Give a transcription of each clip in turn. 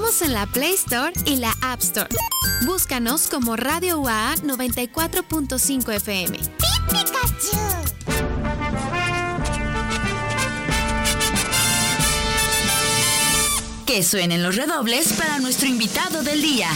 Estamos en la Play Store y la App Store. Búscanos como Radio UAA 94.5 FM. ¡Pikachu! Que suenen los redobles para nuestro invitado del día.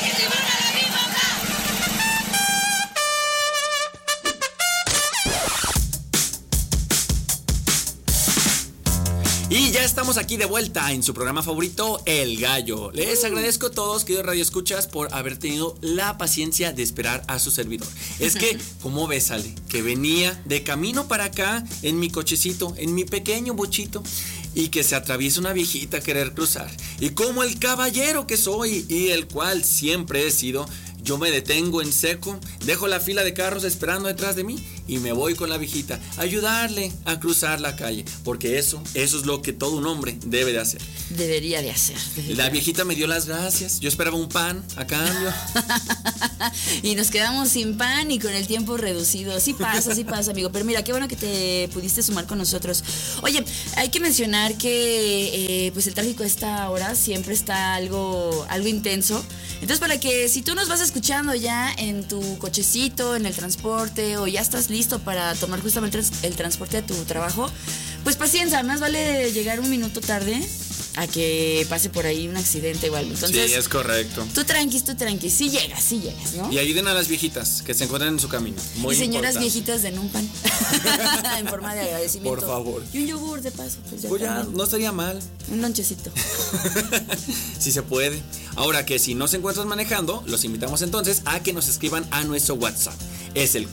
Y ya estamos aquí de vuelta en su programa favorito, El Gallo. Les agradezco a todos, queridos radioescuchas, por haber tenido la paciencia de esperar a su servidor. Es que, ¿cómo ves, Ale? Que venía de camino para acá en mi cochecito, en mi pequeño bochito, y que se atraviesa una viejita a querer cruzar. Y como el caballero que soy y el cual siempre he sido, yo me detengo en seco, dejo la fila de carros esperando detrás de mí y me voy con la viejita a ayudarle a cruzar la calle, porque eso es lo que todo un hombre debe de hacer. Debería de hacer. La viejita me dio las gracias, yo esperaba un pan a cambio. Y nos quedamos sin pan y con el tiempo reducido. Sí pasa, amigo. Pero mira, qué bueno que te pudiste sumar con nosotros. Oye, hay que mencionar que pues el tráfico a esta hora siempre está algo intenso. Entonces, para que si tú nos vas escuchando ya en tu cochecito, en el transporte, o ya estás listo para tomar justamente el transporte a tu trabajo, pues paciencia, más vale llegar un minuto tarde a que pase por ahí un accidente o algo. Entonces, sí, es correcto. Tú tranquis, sí llegas, ¿no? Y ayuden a las viejitas que se encuentran en su camino. Muy y señoras importante. viejitas den un pan en forma de agradecimiento. Por favor. Y un yogur de paso. Pues ya no estaría mal. Un lonchecito. Sí se puede. Ahora que si no se encuentran manejando, los invitamos entonces a que nos escriban a nuestro WhatsApp. Es el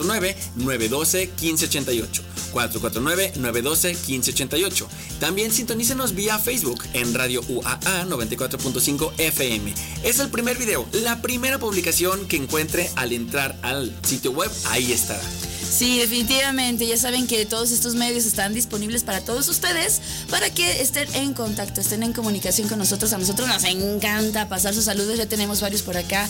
449-912-1588. 449-912-1588. También sintonícenos vía Facebook en Radio UAA 94.5 FM. Es el primer video, la primera publicación que encuentre al entrar al sitio web, ahí estará. Sí, definitivamente. Ya saben que todos estos medios están disponibles para todos ustedes, para que estén en contacto, estén en comunicación con nosotros. A nosotros nos encanta pasar sus saludos. Ya tenemos varios por acá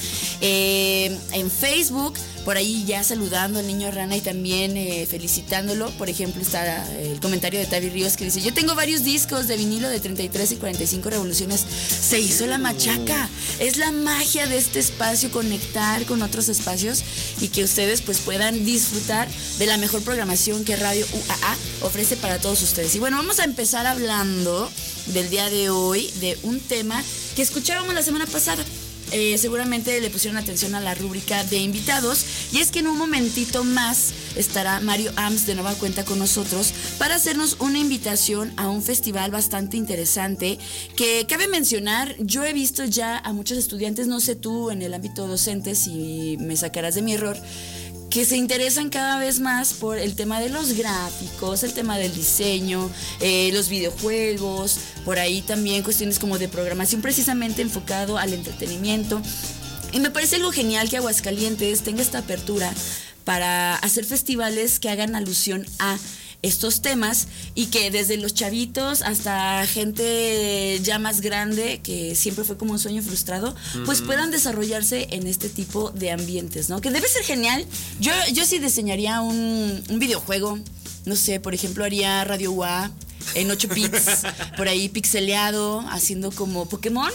en Facebook, por ahí ya saludando al niño rana y también felicitándolo. Por ejemplo, está el comentario de Tavi Ríos que dice: yo tengo varios discos de vinilo de 33 y 45 revoluciones. Se hizo la machaca. Es la magia de este espacio, conectar con otros espacios y que ustedes pues puedan disfrutar de la mejor programación que Radio UAA ofrece para todos ustedes. Y bueno, vamos a empezar hablando del día de hoy, de un tema que escuchábamos la semana pasada. Seguramente le pusieron atención a la rúbrica de invitados, y es que en un momentito más estará Mario Ams de nueva cuenta con nosotros para hacernos una invitación a un festival bastante interesante que cabe mencionar. Yo he visto ya a muchos estudiantes, no sé tú en el ámbito docente si me sacarás de mi error, que se interesan cada vez más por el tema de los gráficos, el tema del diseño, los videojuegos, por ahí también cuestiones como de programación precisamente enfocado al entretenimiento. Y me parece algo genial que Aguascalientes tenga esta apertura para hacer festivales que hagan alusión a estos temas y que desde los chavitos hasta gente ya más grande, que siempre fue como un sueño frustrado, pues puedan desarrollarse en este tipo de ambientes, ¿no? Que debe ser genial. Yo sí diseñaría un videojuego, no sé, por ejemplo, haría Radio UA en 8 bits, por ahí pixeleado, haciendo como Pokémon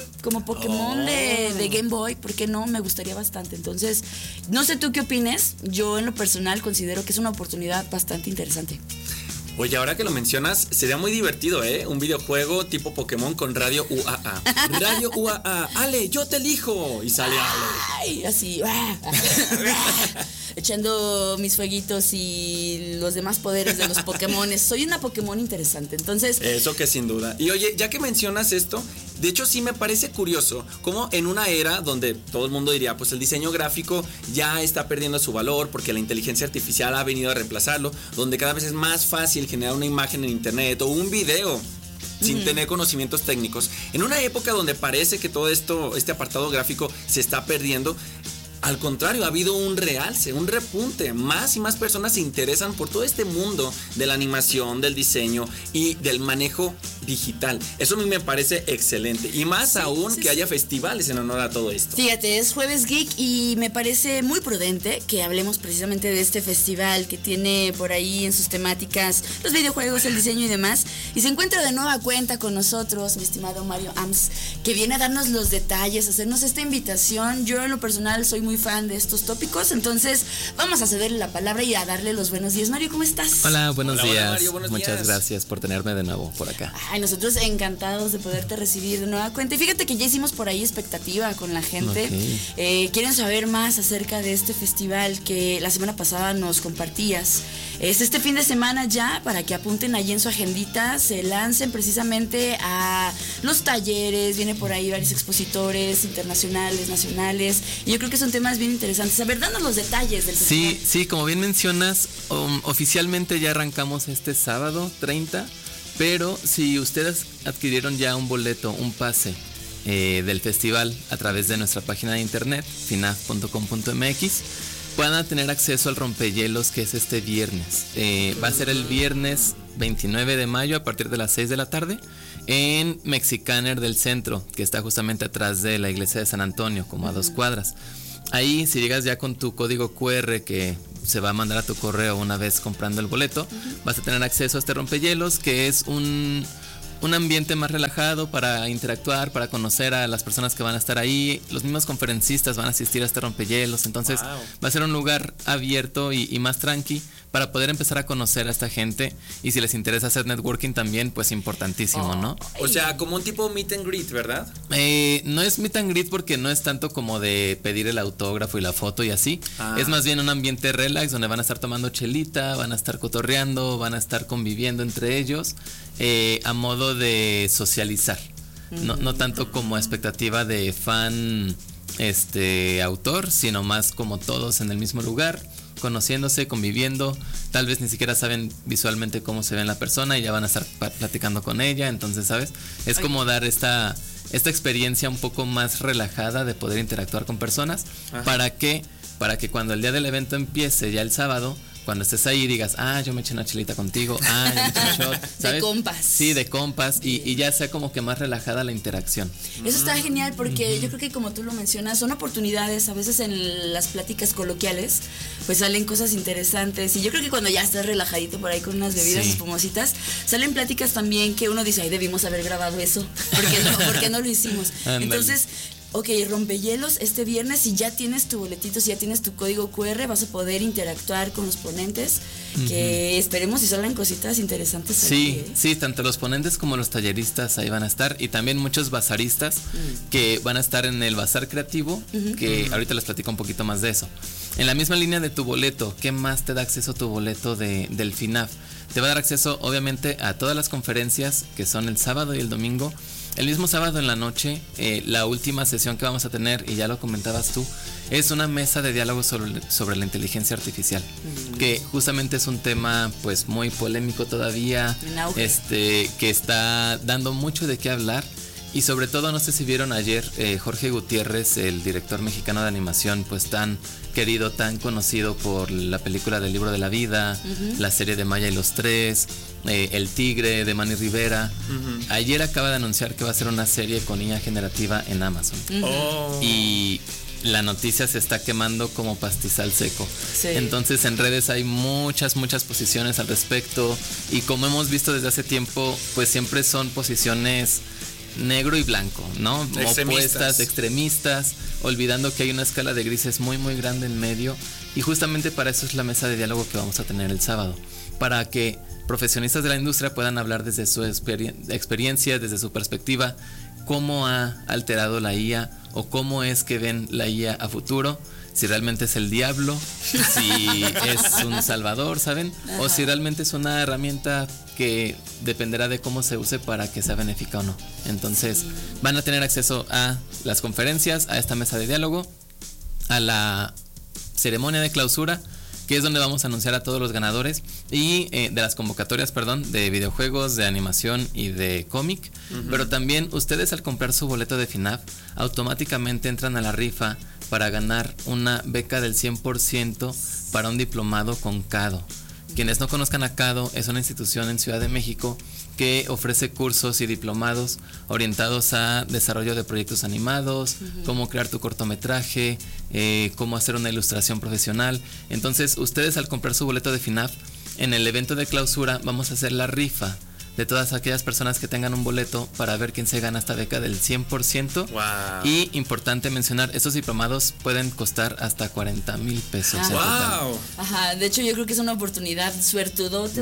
de Game Boy. ¿Por qué no? Me gustaría bastante. Entonces, no sé tú qué opines. Yo en lo personal considero que es una oportunidad bastante interesante. Oye, ahora que lo mencionas, sería muy divertido, un videojuego tipo Pokémon con Radio UAA. Radio UAA, Ale, yo te elijo. Y sale Ale. Ay, así. Echando mis fueguitos y los demás poderes de los Pokémones. Soy una Pokémon interesante, entonces... Eso que sin duda. Y oye, ya que mencionas esto, de hecho sí me parece curioso cómo en una era donde todo el mundo diría, pues el diseño gráfico ya está perdiendo su valor porque la inteligencia artificial ha venido a reemplazarlo, donde cada vez es más fácil generar una imagen en internet o un video sin tener conocimientos técnicos. En una época donde parece que todo esto, este apartado gráfico se está perdiendo, al contrario, ha habido un realce, un repunte. Más y más personas se interesan por todo este mundo de la animación, del diseño y del manejo digital. Eso a mí me parece excelente. Y más aún que haya festivales en honor a todo esto. Fíjate, es Jueves Geek y me parece muy prudente que hablemos precisamente de este festival que tiene por ahí en sus temáticas los videojuegos, el diseño y demás. Y se encuentra de nueva cuenta con nosotros, mi estimado Mario Ams, que viene a darnos los detalles, a hacernos esta invitación. Yo en lo personal soy muy fan de estos tópicos, entonces vamos a cederle la palabra y a darle los buenos días. Mario, ¿cómo estás? Hola, buenos días. Hola, Mario, buenos Muchas días. gracias por tenerme de nuevo por acá. Ay, nosotros encantados de poderte recibir de nueva cuenta. Y fíjate que ya hicimos por ahí expectativa con la gente. Okay. Quieren saber más acerca de este festival que la semana pasada nos compartías. Es este fin de semana ya, para que apunten allí en su agendita, se lancen precisamente a los talleres, viene por ahí varios expositores internacionales, nacionales, y yo creo que son temas bien interesantes. A ver, danos los detalles del festival. Sí, como bien mencionas, oficialmente ya arrancamos este sábado 30, pero si ustedes adquirieron ya un boleto, un pase del festival a través de nuestra página de internet, finaf.com.mx, puedan tener acceso al rompehielos, que es este viernes. Va a ser el viernes 29 de mayo a partir de las 6 de la tarde en Mexicaner del centro, que está justamente atrás de la iglesia de San Antonio, como a 2 cuadras. Ahí, si llegas ya con tu código QR que se va a mandar a tu correo una vez comprando el boleto, vas a tener acceso a este rompehielos, que es un ambiente más relajado para interactuar, para conocer a las personas que van a estar ahí. Los mismos conferencistas van a asistir a este rompehielos, entonces va a ser un lugar abierto y más tranqui para poder empezar a conocer a esta gente, y si les interesa hacer networking también, pues importantísimo, ¿no? O sea, como un tipo meet and greet, ¿verdad? No es meet and greet porque no es tanto como de pedir el autógrafo y la foto y así. Es más bien un ambiente relax donde van a estar tomando chelita, van a estar cotorreando, van a estar conviviendo entre ellos, a modo de socializar. No tanto como expectativa de fan autor, sino más como todos en el mismo lugar, conociéndose, conviviendo. Tal vez ni siquiera saben visualmente cómo se ve la persona y ya van a estar platicando con ella. Entonces, ¿sabes? Es como dar esta experiencia un poco más relajada de poder interactuar con personas. ¿Para qué? Para que cuando el día del evento empiece, ya el sábado, cuando estés ahí digas, yo me eché una chelita contigo, yo me eché un shot, ¿sabes? De compas. Sí, de compas, y ya sea como que más relajada la interacción. Eso está genial porque yo creo que, como tú lo mencionas, son oportunidades. A veces en las pláticas coloquiales pues salen cosas interesantes, y yo creo que cuando ya estás relajadito por ahí con unas bebidas espumositas, salen pláticas también que uno dice, debimos haber grabado eso, ¿por qué no lo hicimos? Entonces, ok, rompehielos este viernes, si ya tienes tu boletito, si ya tienes tu código QR, vas a poder interactuar con los ponentes, que esperemos y salgan cositas interesantes. Sí, aquí, sí, tanto los ponentes como los talleristas ahí van a estar, y también muchos bazaristas que van a estar en el bazar creativo, que ahorita les platico un poquito más de eso. En la misma línea de tu boleto, ¿qué más te da acceso a tu boleto del FINAF? Te va a dar acceso, obviamente, a todas las conferencias que son el sábado y el domingo. El mismo sábado en la noche, la última sesión que vamos a tener, y ya lo comentabas tú, es una mesa de diálogo sobre la inteligencia artificial, que justamente es un tema pues muy polémico todavía, que está dando mucho de qué hablar. Y sobre todo, no sé si vieron ayer, Jorge Gutiérrez, el director mexicano de animación, pues tan querido, tan conocido por la película del Libro de la Vida, la serie de Maya y los Tres, El Tigre de Manny Rivera. Ayer acaba de anunciar que va a ser una serie con IA generativa en Amazon. Y la noticia se está quemando como pastizal seco. Entonces en redes hay muchas posiciones al respecto, y como hemos visto desde hace tiempo, pues siempre son posiciones negro y blanco, ¿no? Opuestas, extremistas, olvidando que hay una escala de grises muy grande en medio, y justamente para eso es la mesa de diálogo que vamos a tener el sábado, para que profesionistas de la industria puedan hablar desde su experiencia, desde su perspectiva, cómo ha alterado la IA, o cómo es que ven la IA a futuro, si realmente es el diablo, si es un salvador, ¿saben? O si realmente es una herramienta que dependerá de cómo se use para que sea benéfica o no. Entonces, van a tener acceso a las conferencias, a esta mesa de diálogo, a la ceremonia de clausura, que es donde vamos a anunciar a todos los ganadores, y de las convocatorias, de videojuegos, de animación y de cómic. Pero también ustedes, al comprar su boleto de FINAF, automáticamente entran a la rifa para ganar una beca del 100% para un diplomado con CADO. Quienes no conozcan a CADO, es una institución en Ciudad de México que ofrece cursos y diplomados orientados a desarrollo de proyectos animados, cómo crear tu cortometraje, cómo hacer una ilustración profesional. Entonces, ustedes al comprar su boleto de FINAF, en el evento de clausura vamos a hacer la rifa de todas aquellas personas que tengan un boleto para ver quién se gana esta beca del 100%. Wow. Y importante mencionar, estos diplomados pueden costar hasta 40,000 pesos. Wow. Ajá, de hecho yo creo que es una oportunidad suertudota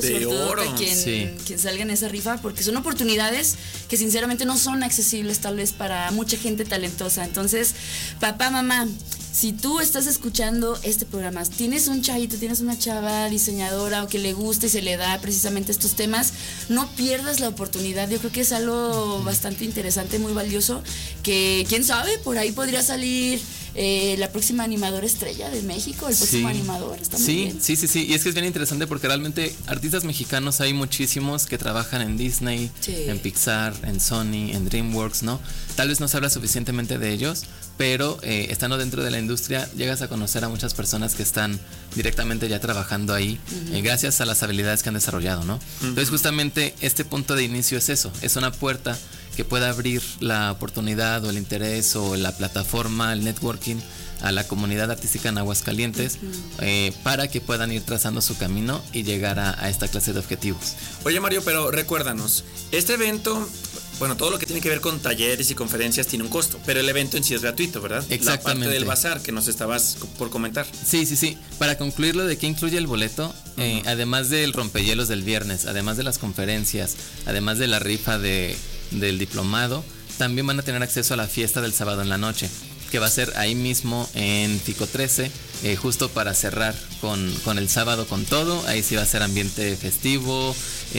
quien salga en esa rifa, porque son oportunidades que sinceramente no son accesibles tal vez para mucha gente talentosa. Entonces, papá, mamá, si tú estás escuchando este programa, tienes un chavito, tienes una chava diseñadora o que le gusta y se le da precisamente estos temas, no pierdas la oportunidad. Yo creo que es algo bastante interesante, muy valioso, que quién sabe, por ahí podría salir la próxima animadora estrella de México, el próximo animador. Está muy bien. Sí, y es que es bien interesante porque realmente artistas mexicanos hay muchísimos que trabajan en Disney, en Pixar, en Sony, en DreamWorks, ¿no? Tal vez no se habla suficientemente de ellos, pero estando dentro de la industria llegas a conocer a muchas personas que están directamente ya trabajando ahí, gracias a las habilidades que han desarrollado, ¿no? Entonces justamente este punto de inicio es eso, es una puerta que pueda abrir la oportunidad o el interés o la plataforma, el networking a la comunidad artística en Aguascalientes, para que puedan ir trazando su camino y llegar a esta clase de objetivos. Oye, Mario, pero recuérdanos, este evento, bueno, todo lo que tiene que ver con talleres y conferencias tiene un costo, pero el evento en sí es gratuito, ¿verdad? Exactamente. La parte del bazar que nos estabas por comentar. Sí. Para concluir lo de qué incluye el boleto, además del rompehielos del viernes, además de las conferencias, además de la rifa del diplomado, también van a tener acceso a la fiesta del sábado en la noche, que va a ser ahí mismo en Pico 13, justo para cerrar con el sábado con todo. Ahí sí va a ser ambiente festivo,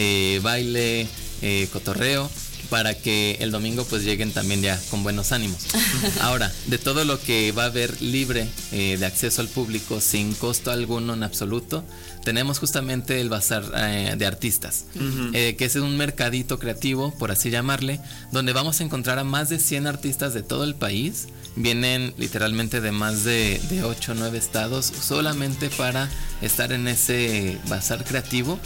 baile, cotorreo, para que el domingo pues lleguen también ya con buenos ánimos. Ahora, de todo lo que va a haber libre de acceso al público sin costo alguno en absoluto, tenemos justamente el bazar de artistas, que es un mercadito creativo, por así llamarle, donde vamos a encontrar a más de 100 artistas de todo el país. Vienen literalmente de más de 8 o 9 estados solamente para estar en ese bazar creativo.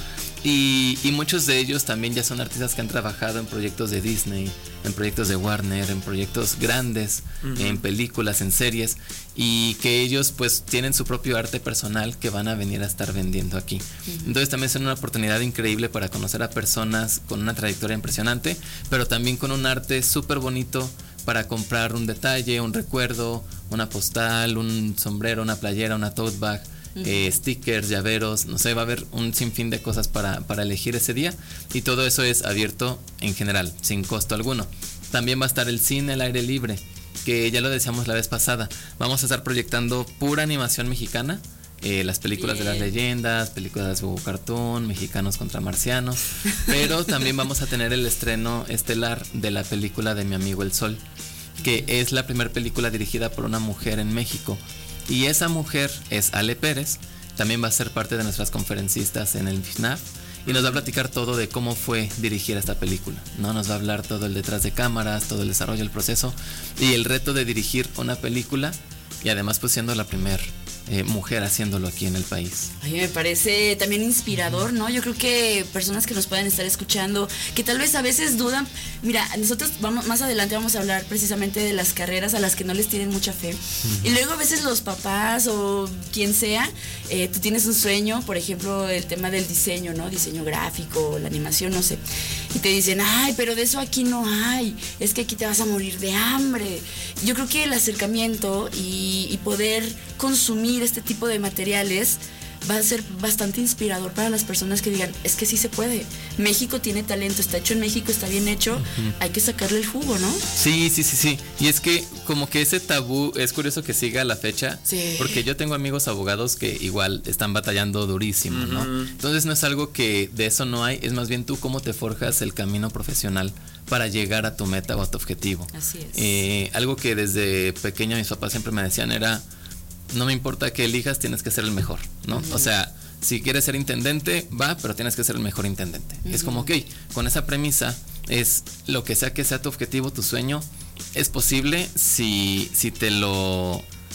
Y muchos de ellos también ya son artistas que han trabajado en proyectos de Disney, en proyectos de Warner, en proyectos grandes, en películas, en series, y que ellos pues tienen su propio arte personal que van a venir a estar vendiendo aquí. Entonces también es una oportunidad increíble para conocer a personas con una trayectoria impresionante, pero también con un arte súper bonito para comprar un detalle, un recuerdo, una postal, un sombrero, una playera, una tote bag, stickers, llaveros, no sé, va a haber un sinfín de cosas para elegir ese día, y todo eso es abierto en general, sin costo alguno. También va a estar el cine al aire libre, que ya lo decíamos la vez pasada, vamos a estar proyectando pura animación mexicana, las películas de las leyendas, películas de Hugo Cartoon, Mexicanos contra Marcianos, pero también vamos a tener el estreno estelar de la película de Mi Amigo el Sol, que es la primera película dirigida por una mujer en México. Y esa mujer es Ale Pérez, también va a ser parte de nuestras conferencistas en el FINAF y nos va a platicar todo de cómo fue dirigir esta película, ¿no? Nos va a hablar todo el detrás de cámaras, todo el desarrollo, el proceso y el reto de dirigir una película, y además pues siendo la primera mujer haciéndolo aquí en el país. Ay, me parece también inspirador, ¿no? Yo creo que personas que nos puedan estar escuchando, que tal vez a veces dudan, mira, nosotros más adelante vamos a hablar precisamente de las carreras a las que no les tienen mucha fe, y luego a veces los papás o quien sea, tú tienes un sueño, por ejemplo, el tema del diseño, ¿no? Diseño gráfico, la animación, no sé, y te dicen, ay, pero de eso aquí no hay, es que aquí te vas a morir de hambre. Yo creo que el acercamiento y poder consumir este tipo de materiales va a ser bastante inspirador para las personas que digan, es que sí se puede, México tiene talento, está hecho en México, está bien hecho, hay que sacarle el jugo, ¿no? Sí, y es que como que ese tabú, es curioso que siga a la fecha, porque yo tengo amigos abogados que igual están batallando durísimo, ¿no? Entonces no es algo que de eso no hay, es más bien tú cómo te forjas el camino profesional para llegar a tu meta o a tu objetivo. Así es. Algo que desde pequeño mis papás siempre me decían era, no me importa que elijas, tienes que ser el mejor, ¿no? O sea, si quieres ser intendente, va, pero tienes que ser el mejor intendente. Es como, ok, con esa premisa, es lo que sea tu objetivo, tu sueño, es posible si te lo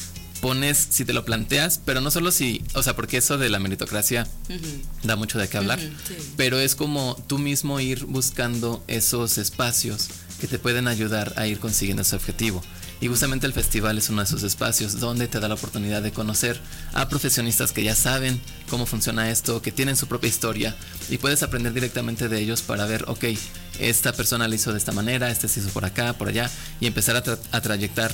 pones, si te lo planteas, pero no solo si, o sea, porque eso de la meritocracia da mucho de qué hablar, Sí. pero es como tú mismo ir buscando esos espacios que te pueden ayudar a ir consiguiendo ese objetivo. Y justamente el festival es uno de esos espacios donde te da la oportunidad de conocer a profesionistas que ya saben cómo funciona esto, que tienen su propia historia y puedes aprender directamente de ellos para ver, ok, esta persona lo hizo de esta manera, este se hizo por acá, por allá, y empezar a trayectar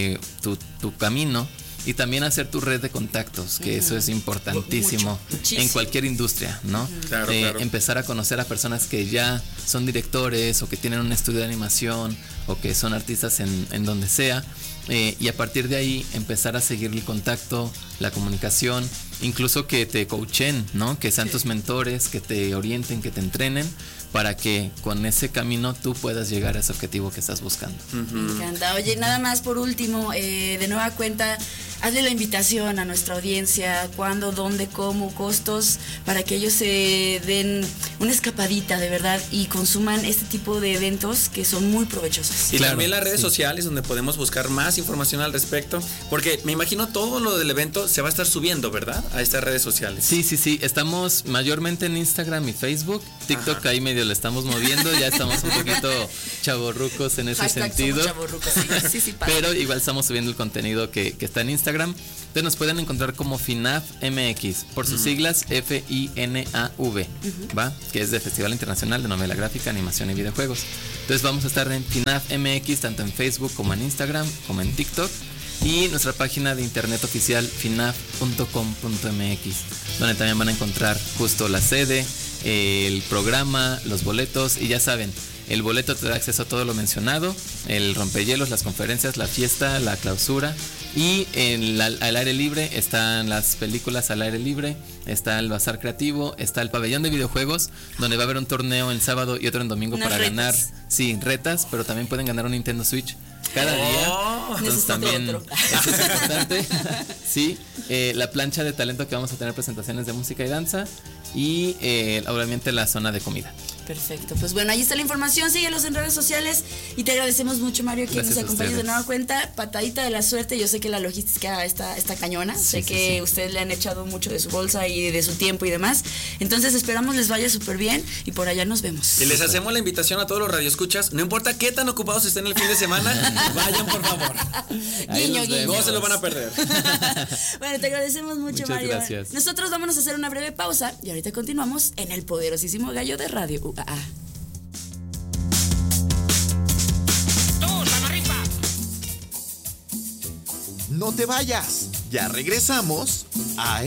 tu camino. Y también hacer tu red de contactos, que eso es importantísimo en cualquier industria, ¿no? Claro. Empezar a conocer a personas que ya son directores o que tienen un estudio de animación o que son artistas en donde sea, y a partir de ahí empezar a seguir el contacto, la comunicación, incluso que te coachen, ¿no? Que sean tus mentores, que te orienten, que te entrenen, para que con ese camino tú puedas llegar a ese objetivo que estás buscando. Me encanta. Oye, nada más por último, de nueva cuenta, hazle la invitación a nuestra audiencia, cuándo, dónde, cómo, costos, para que ellos se den una escapadita de verdad y consuman este tipo de eventos que son muy provechosos. Y Claro, también las redes sí. sociales donde podemos buscar más información al respecto, porque me imagino todo lo del evento se va a estar subiendo, ¿verdad? A estas redes sociales. Sí, estamos mayormente en Instagram y Facebook. TikTok ahí medio le estamos moviendo, ya estamos un poquito chavorrucos en ese Hashtag sentido. somos chavorrucos, sí, pasa. Pero igual estamos subiendo el contenido que está en Instagram. Entonces nos pueden encontrar como FINAV MX, por sus siglas FINAV, ¿va? Que es de Festival Internacional de Novela Gráfica, Animación y Videojuegos. Entonces vamos a estar en FINAV MX, tanto en Facebook como en Instagram, como en TikTok. Y nuestra página de internet oficial finav.com.mx, donde también van a encontrar justo la sede, el programa, los boletos. Y ya saben, el boleto te da acceso a todo lo mencionado: el rompehielos, las conferencias, la fiesta, la clausura. Y al aire libre están las películas al aire libre, está el bazar creativo, está el pabellón de videojuegos, donde va a haber un torneo el sábado y otro en domingo Unas para retas. ganar, sí, retas, pero también pueden ganar un Nintendo Switch cada día. Entonces Necesito también otro. eso es importante. Sí, la plancha de talento, que vamos a tener presentaciones de música y danza, y obviamente la zona de comida. Perfecto, pues bueno, ahí está la información, síguelos en redes sociales y te agradecemos mucho, Mario, que Gracias nos a acompañes de ustedes. nueva cuenta. Patadita de la suerte, yo sé que la logística está cañona, sé que ustedes le han echado mucho de su bolsa y de su tiempo y demás, entonces esperamos les vaya súper bien y por allá nos vemos. Y les hacemos la invitación a todos los radioescuchas, no importa qué tan ocupados estén el fin de semana, vayan por favor. Ahí Guiño, nos guiño. vemos. No se lo van a perder. Bueno, te agradecemos mucho, Muchas Mario. gracias. Nosotros vámonos a hacer una breve pausa y ahorita continuamos en el poderosísimo gallo de Radio UAA. No te vayas. Ya regresamos a